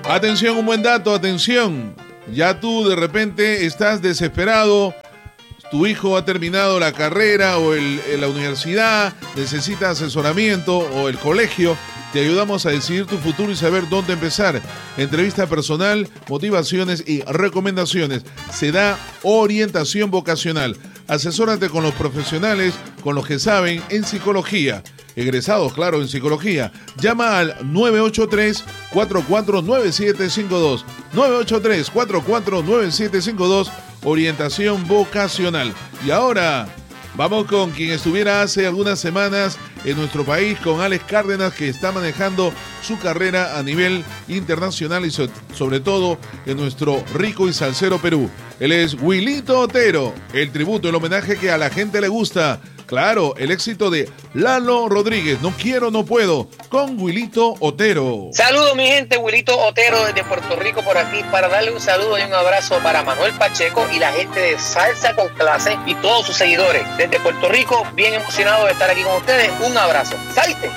Atención, un buen dato, atención. Ya tú de repente estás desesperado, tu hijo ha terminado la carrera o la universidad, necesita asesoramiento o el colegio. Te ayudamos a decidir tu futuro y saber dónde empezar. Entrevista personal, motivaciones y recomendaciones. Se da orientación vocacional. Asesórate con los profesionales, con los que saben en psicología. Egresados, claro, en psicología. Llama al 983-449752. 983-449752. Orientación vocacional. Y ahora vamos con quien estuviera hace algunas semanas en nuestro país, con Alex Cárdenas, que está manejando su carrera a nivel internacional y sobre todo en nuestro rico y salsero Perú. Él es Wilito Otero, el tributo, el homenaje que a la gente le gusta. Claro, el éxito de Lalo Rodríguez, No Quiero, No Puedo, con Wilito Otero. Saludos mi gente, Wilito Otero desde Puerto Rico por aquí para darle un saludo y un abrazo para Manuel Pacheco y la gente de Salsa con Clase y todos sus seguidores. Desde Puerto Rico, bien emocionado de estar aquí con ustedes. Un abrazo. ¡Salte!